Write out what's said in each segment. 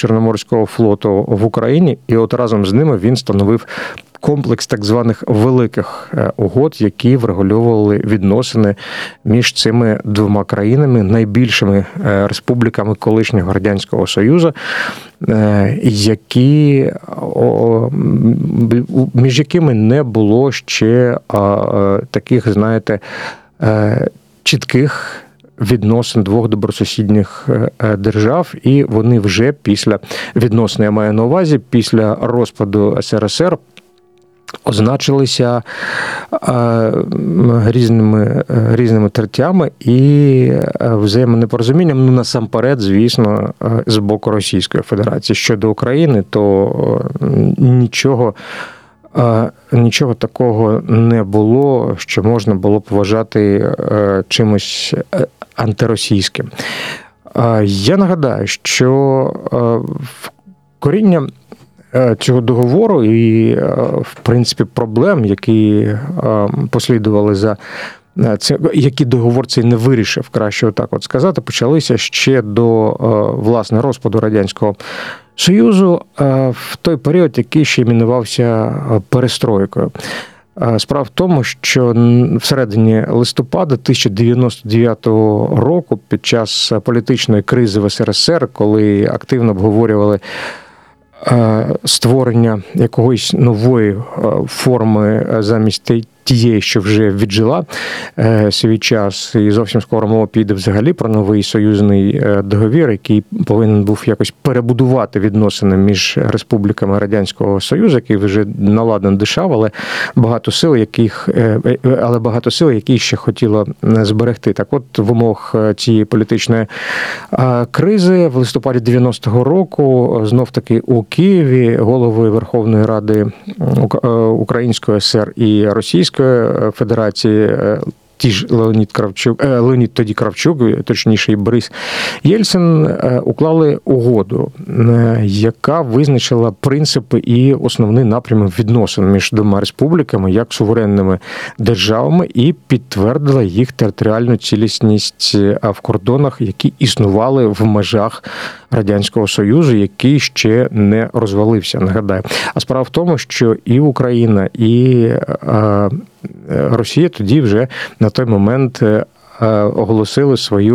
Чорноморського флоту в Україні, і от разом з ними він становив комплекс так званих великих угод, які врегульовували відносини між цими двома країнами, найбільшими республіками колишнього Радянського Союзу, між якими не було ще таких, знаєте, чітких відносин двох добросусідніх держав, і вони вже після відносин, я маю на увазі, після розпаду СРСР означилися різними тертями і взаємонепорозумінням, ну, насамперед, звісно, з боку Російської Федерації. Щодо України, то нічого такого не було, що можна було б вважати чимось антиросійським. Я нагадаю, що коріння цього договору і, в принципі, проблем, які послідували за це, які договор цей не вирішив, краще отак от сказати, почалися ще до, власне, розпаду Радянського Союзу в той період, який ще іменувався перестройкою. Справа в тому, що всередині листопада 1999 року, під час політичної кризи в СРСР, коли активно обговорювали створення якоїсь нової форми замість тієї, що вже віджила свій час, і зовсім скоро мова піде взагалі про новий союзний договір, який повинен був якось перебудувати відносини між республіками Радянського Союзу, який вже наладно дишав, але багато сил, які ще хотіло зберегти. Так от, в умовах цієї політичної кризи в листопаді 90-го року знов-таки у Києві голови Верховної Ради Української СР і Російської Федерації, ті ж Леонід тоді Кравчук, точніше і Борис Єльцин, уклали угоду, яка визначила принципи і основні напрями відносин між двома республіками як суверенними державами і підтвердила їх територіальну цілісність в кордонах, які існували в межах Радянського Союзу, який ще не розвалився, нагадаю. А справа в тому, що і Україна, і Росія тоді вже на той момент оголосили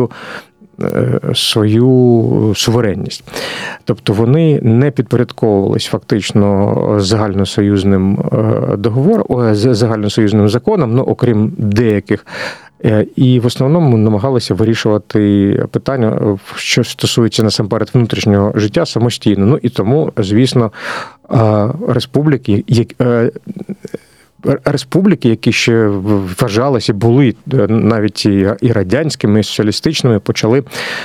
свою суверенність. Тобто вони не підпорядковувались фактично загальносоюзним загальносоюзним законам, ну, окрім деяких, і в основному намагалися вирішувати питання, що стосується насамперед внутрішнього життя, самостійно. Ну і тому, звісно, республіки, які ще вважалися, були навіть і радянськими, і соціалістичними, почали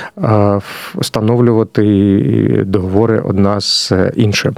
встановлювати договори одна з іншою.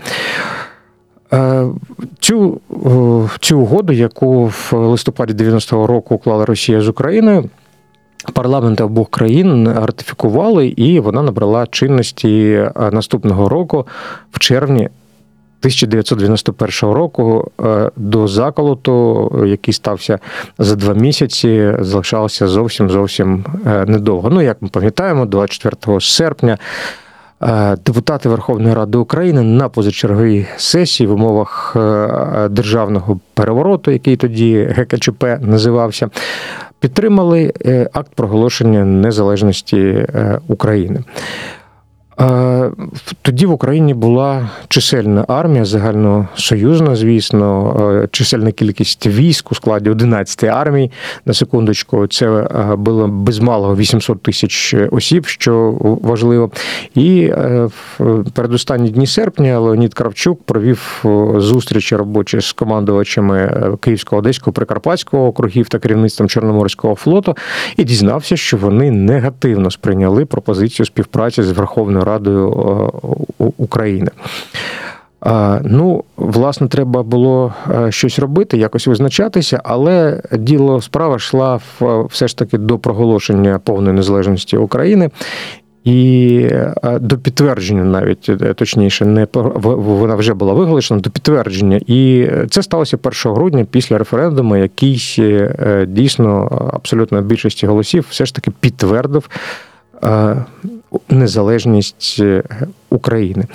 Цю угоду, яку в листопаді 90-го року уклала Росія з Україною, парламенти обох країн ратифікували, і вона набрала чинності наступного року, в червні 1991 року. До заколоту, який стався за 2 місяці, залишалося зовсім недовго. Ну, як ми пам'ятаємо, 24 серпня депутати Верховної Ради України на позачерговій сесії в умовах державного перевороту, який тоді ГКЧП називався, підтримали акт проголошення незалежності України. Тоді в Україні була чисельна армія, загальносоюзна, звісно, чисельна кількість військ у складі 11 армій, на секундочку, це було без малого 800 тисяч осіб, що важливо. І в передостанні дні серпня Леонід Кравчук провів зустрічі робочі з командувачами Київського, Одеського, Прикарпатського округів та керівництвом Чорноморського флоту і дізнався, що вони негативно сприйняли пропозицію співпраці з Верховною Радою України. Ну, власне, треба було щось робити, якось визначатися, але справа йшла все ж таки до проголошення повної незалежності України і до підтвердження навіть, точніше, вона вже була виголошена, до підтвердження. І це сталося 1 грудня після референдуму, який дійсно абсолютно більшості голосів все ж таки підтвердив незалежність України.